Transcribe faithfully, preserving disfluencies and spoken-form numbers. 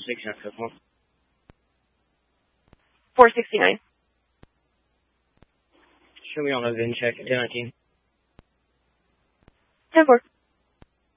six nine fifth one. four sixty-nine. Show me on a V I N check, ten nineteen. ten four.